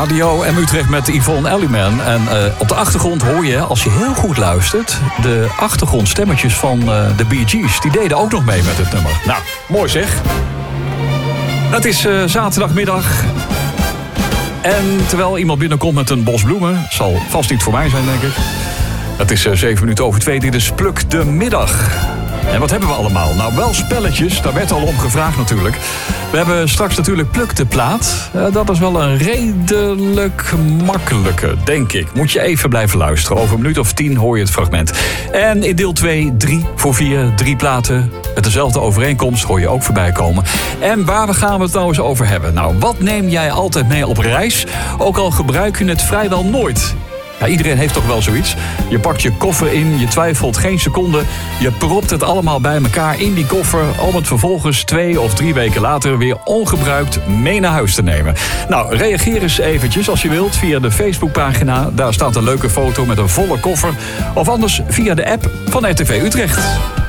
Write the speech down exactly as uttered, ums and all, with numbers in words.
Radio M Utrecht met Yvonne Elliman. En uh, op de achtergrond hoor je, als je heel goed luistert, de achtergrondstemmetjes van uh, de Bee Gees. Die deden ook nog mee met het nummer. Nou, mooi zeg. Het is uh, zaterdagmiddag. En terwijl iemand binnenkomt met een bos bloemen, zal vast niet voor mij zijn, denk ik. Het is uh, zeven minuten over twee. Dit is Pluk de Middag. En wat hebben we allemaal? Nou, wel spelletjes. Daar werd al om gevraagd natuurlijk. We hebben straks natuurlijk Pluk de Plaat. Uh, dat is wel een redelijk makkelijke, denk ik. Moet je even blijven luisteren. Over een minuut of tien hoor je het fragment. En in deel twee, drie voor vier, drie platen. Met dezelfde overeenkomst hoor je ook voorbij komen. En waar gaan we het nou eens over hebben? Nou, wat neem jij altijd mee op reis? Ook al gebruik je het vrijwel nooit. Ja, iedereen heeft toch wel zoiets. Je pakt je koffer in, je twijfelt geen seconde. Je propt het allemaal bij elkaar in die koffer om het vervolgens twee of drie weken later weer ongebruikt mee naar huis te nemen. Nou, reageer eens eventjes als je wilt via de Facebookpagina. Daar staat een leuke foto met een volle koffer. Of anders via de app van R T V Utrecht.